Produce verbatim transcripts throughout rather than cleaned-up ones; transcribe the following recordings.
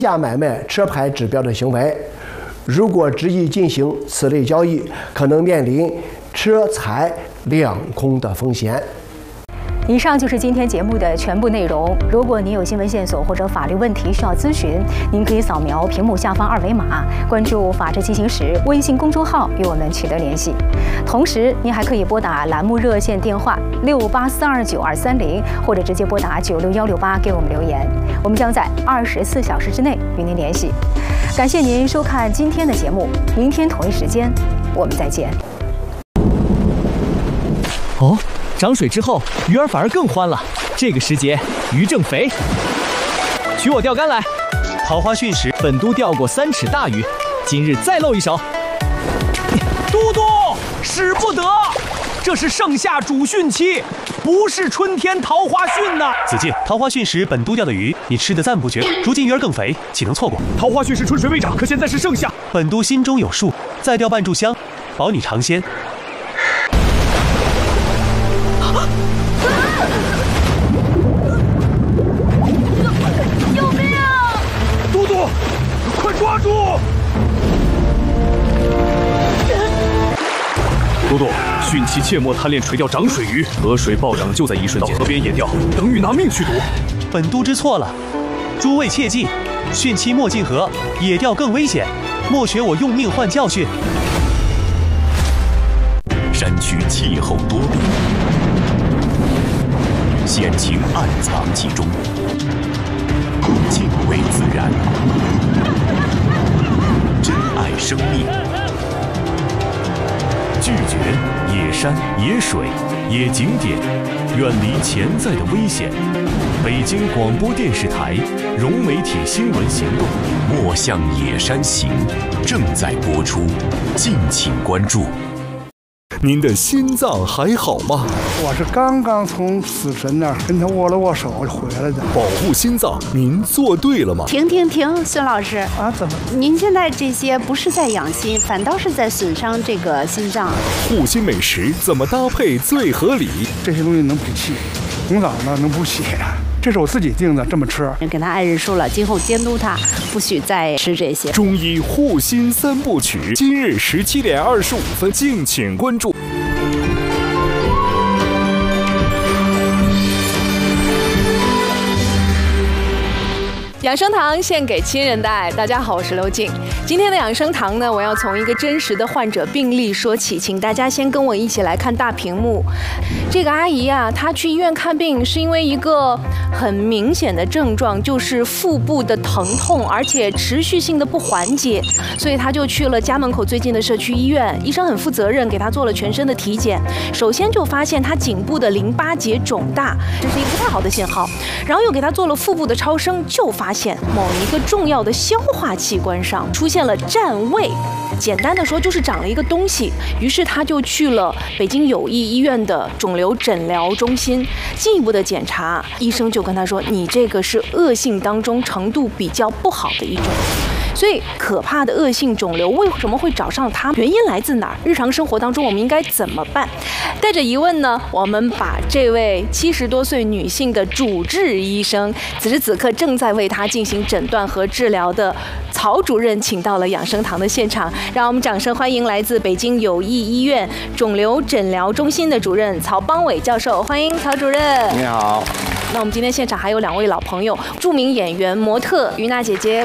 价买卖车牌指标的行为。如果执意进行此类交易，可能面临车财两空的风险。 以上就是今天节目的全部内容。如果您有新闻线索或者法律问题需要咨询，您可以扫描屏幕下方二维码，关注“法治进行时”微信公众号与我们取得联系。同时，您还可以拨打栏目热线电话六八四二九二三零，或者直接拨打九六幺六八给我们留言，我们将在二十四小时之内与您联系。感谢您收看今天的节目，明天同一时间我们再见。 哦。涨水之后，鱼儿反而更欢了。这个时节，鱼正肥。取我钓竿来。桃花汛时，本都钓过三尺大鱼，今日再露一手。 都督，使不得，这是盛夏主汛期，不是春天桃花汛呐。 子敬，桃花汛时本都钓的鱼，你吃得赞不绝。如今鱼儿更肥，岂能错过？ 桃花汛时春水未涨，可现在是盛夏。 本都心中有数，再钓半炷香，保你尝鲜。 抓住！ 都督，汛期切莫贪恋垂钓涨水鱼，河水暴涨就在一瞬间，到河边野钓，等于拿命去赌。 本都知错了，诸位切记，汛期莫进河，野钓更危险，莫学我用命换教训。 山区气候多变，险情暗藏其中，敬畏自然。珍爱生命，拒绝野山、野水、野景点，远离潜在的危险。北京广播电视台融媒体新闻行动“莫向野山行”正在播出，敬请关注。 您的心脏还好吗？ 我是刚刚从死神那儿跟他握了握手回来的。 保护心脏，您做对了吗？ 停停停，孙老师啊，怎么？ 您现在这些不是在养心，反倒是在损伤这个心脏。 护心美食怎么搭配最合理？ 这些东西能补气，红枣呢能补血。这是我自己定的，这么吃。 给他按日数了，今后监督他，不许再吃这些。 中医护心三部曲，今日十七点二十五分，敬请关注。 养生堂献给亲人的爱。大家好，我是刘静。今天的养生堂呢，我要从一个真实的患者病例说起，请大家先跟我一起来看大屏幕。这个阿姨啊，她去医院看病是因为一个很明显的症状，就是腹部的疼痛，而且持续性的不缓解，所以她就去了家门口最近的社区医院。医生很负责任，给她做了全身的体检，首先就发现她颈部的淋巴结肿大，这是一个不太好的信号。然后又给她做了腹部的超声，就发现某一个重要的消化器官上出现了占位，简单的说就是长了一个东西。于是他就去了北京友谊医院的肿瘤诊疗中心，进一步的检查，医生就跟他说，你这个是恶性当中程度比较不好的一种。所以可怕的恶性肿瘤为什么会找上他？原因来自哪儿？日常生活当中我们应该怎么办？带着疑问呢，我们把这位七十多岁女性的主治医生，此时此刻正在为她进行诊断和治疗的曹主任请到了养生堂的现场，让我们掌声欢迎来自北京友谊医院肿瘤诊疗中心的主任曹邦伟教授，欢迎曹主任。 你好。 那我们今天现场还有两位老朋友，著名演员模特于娜姐姐。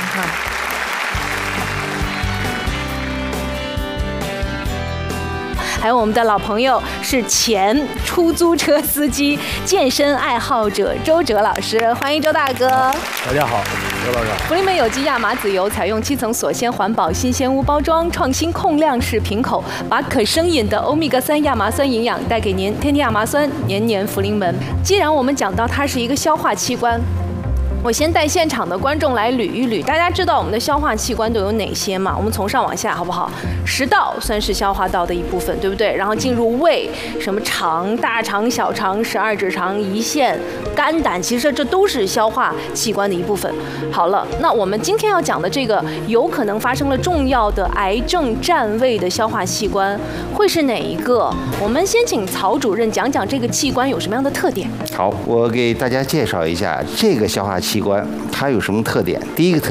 还有我们的老朋友是前出租车司机、健身爱好者周哲老师，欢迎周大哥。 大家好，周老师。 福临门有机亚麻籽油采用七层锁鲜环保新鲜屋包装，创新控量式瓶口，把可生饮的欧米伽三亚麻酸营养带给您。天天亚麻酸，年年福临门。既然我们讲到它是一个消化器官，我先带现场的观众来捋一捋，大家知道我们的消化器官都有哪些吗？我们从上往下好不好？食道算是消化道的一部分，对不对？然后进入胃，什么肠、大肠、小肠、十二指肠、胰腺、肝胆，其实这都是消化器官的一部分。好了，那我们今天要讲的这个有可能发生了重要的癌症占位的消化器官，会是哪一个？我们先请曹主任讲讲这个器官有什么样的特点。 好。 好，我给大家介绍一下这个消化器官它有什么特点。第一个特